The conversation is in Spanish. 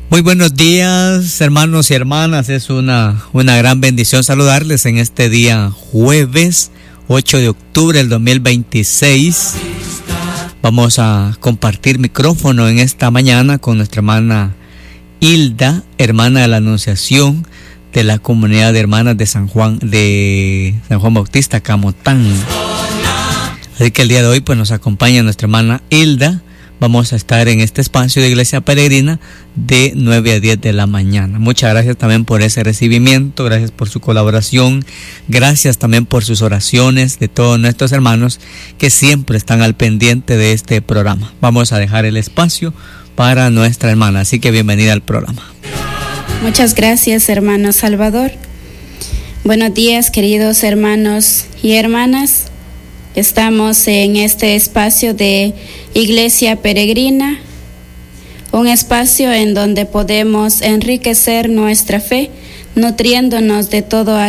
Muy buenos días, hermanos y hermanas. Es una gran bendición saludarles en este día jueves 8 de octubre del 2026. Vamos a compartir micrófono en esta mañana con nuestra hermana Hilda, hermana de la Anunciación de la Comunidad de Hermanas de San Juan Bautista, Camotán. Así que el día de hoy pues nos acompaña nuestra hermana Hilda. Vamos a estar en este espacio de Iglesia Peregrina de 9 a 10 de la mañana. Muchas gracias también por ese recibimiento, gracias por su colaboración, gracias también por sus oraciones de todos nuestros hermanos que siempre están al pendiente de este programa. Vamos a dejar el espacio para nuestra hermana, así que bienvenida al programa. Muchas gracias, hermano Salvador. Buenos días, queridos hermanos y hermanas. Estamos en este espacio de Iglesia Peregrina, un espacio en donde podemos enriquecer nuestra fe, nutriéndonos de todo